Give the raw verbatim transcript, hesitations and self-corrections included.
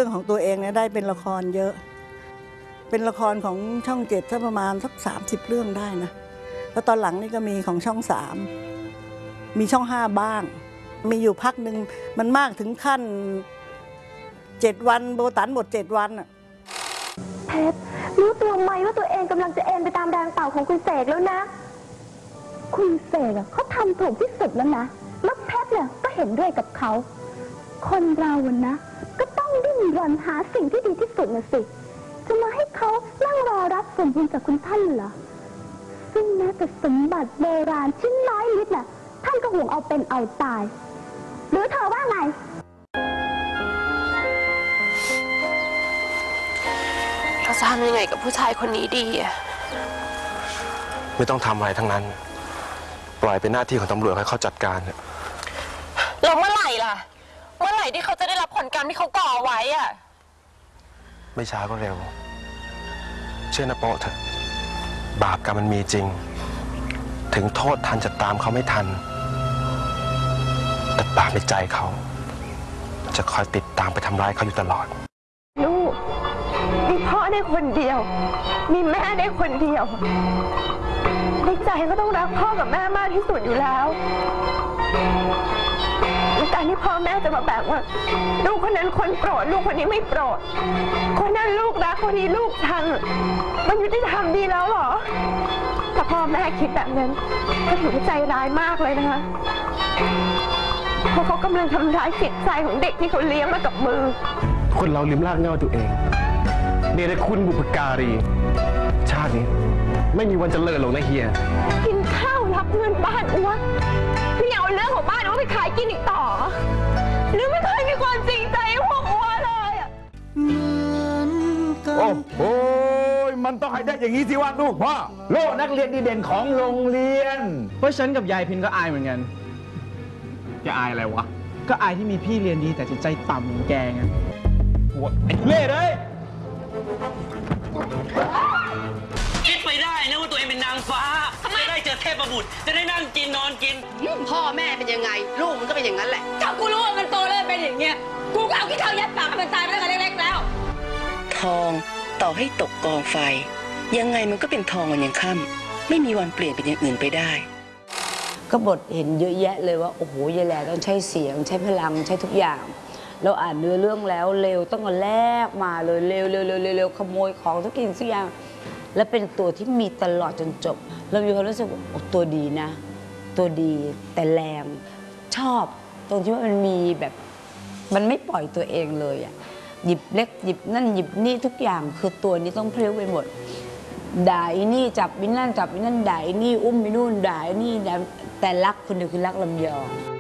รื่องของตัวเองเนี่ยได้เป็นละครเยอะ เป็นละครของช่องเจ็ดถ้าประมาณสักสามสิบเรื่องได้นะแล้วตอนหลังนี่ก็มีของช่องสามมีช่องห้าบ้างมีอยู่พักหนึ่งมันมากถึงขั้นเจ็ดวันโบตันหมดเจ็ดวันอะเพชรรู้ตัวไหมว่าตัวเองกำลังจะเอ็นไปตามแรงเป่าของคุณเสกแล้วนะคุณเสกเขาทำถูกที่สุดแล้วนะแล้วเพชรเนี่ยก็เห็นด้วยกับเขาคนเราอะนะก็ต้องดิ้นรนหาสิ่งที่ดีที่สุดนะสิจะมาให้เขานั่งรอรับส่วนบุญจากคุณท่านเหรอซึ่งแม้แต่สมบัติโบราณชิ้นน้อยนิดน่ะท่านก็ห่วงเอาเป็นเอาตายหรือเธอว่าไงเราจะทำยังไงกับผู้ชายคนนี้ดีอะไม่ต้องทำอะไรทั้งนั้นปล่อยเป็นหน้าที่ของตำรวจให้เขาจัดการแล้วเมื่อไหร่ล่ะเมื่อไหร่ที่เขาจะได้รับผลกรรมที่เขาก่อไว้อะไม่ช้าก็เร็วเชื่อนะโป๊ะเถอะบาปกรรมมันมีจริงถึงโทษทันจะตามเขาไม่ทันแต่บาปในใจเขาจะคอยติดตามไปทำร้ายเขาอยู่ตลอดลูกมีพ่อได้คนเดียวมีแม่ได้คนเดียวในใจก็ต้องรักพ่อกับแม่มากที่สุดอยู่แล้วการที่พ่อแม่จะมาแบ่งว่าลูกคนนั้นคนโปรดลูกคนนี้ไม่โปรดคนนั้นลูกรักคนนี้ลูกชังมันยุติธรรมดีแล้วหรอถ้าพ่อแม่คิดแบบนั้นก็ถือว่าใจร้ายมากเลยนะคะเพราะเขากำลังทำร้ายจิตใจของเด็กที่เขาเลี้ยงมากับมือคนเราลืมรากเหง้าตัวเองเนรคุณบุพการีชาตินี้ไม่มีวันจะเลิศหรอกนะเฮียกินข้าวรับเงินบ้านอ้วนไม่เอาเรื่องของบ้านอ้วนไปขายกินอีกต่อหรือไม่เคยมีความจริงใจพวกอ้วนเลยอ่ะโอ้โหมันต้องให้ได้อย่างนี้สิวะลูกพ่อโล่นักเรียนดีเด่นของโรงเรียนเพราะฉันกับยายพินก็อายเหมือนกันแกอายอะไรวะก็อายที่มีพี่เรียนดีแต่จิตใจต่ำเหมือนแกไงหัวไอ้เล่เลยคิดไปได้นะว่าตัวเองเป็นนางฟ้าจะได้เจอเทพบุตรจะได้นั่งกินนอนกินพ่อแม่เป็นยังไงลูกมันก็เป็นอย่างนั้นแหละถ้ากูรู้ว่ามันโตแล้วเป็นอย่างเงี้ยกูก็เอาขี้เถ้ายัดปากมันตายไปตั้งแต่เล็กๆแล้วทองต่อให้ตกกองไฟยังไงมันก็เป็นทองวันยังค่ำไม่มีวันเปลี่ยนเป็นอย่างอื่นไปได้ก็บทเห็นเยอะแยะเลยว่าโอ้โหยายแหล่ต้องใช้เสียงใช้พลังใช้ทุกอย่างเราอ่านเนื้อเรื่องแล้วเร็วต้องมาแลกมาเลยเร็วเร็วเร็วเร็วขโมยของทุกสิ่งทุกอย่างและเป็นตัวที่มีตลอดจนจบเรามีความรู้สึกว่าตัวดีนะตัวดีแต่แรงชอบตรงที่ว่ามันมีแบบมันไม่ปล่อยตัวเองเลยอ่ะหยิบเล็กหยิบนั่นหยิบนี่ทุกอย่างคือตัวนี้ต้องเพลิ้วไปหมดด่าอีนี่จับอีนั่นจับอีนั่นด่าอีนี่อุ้มอีนู่นด่าอีนี่แต่รักคนเดียวคือรักลำยอง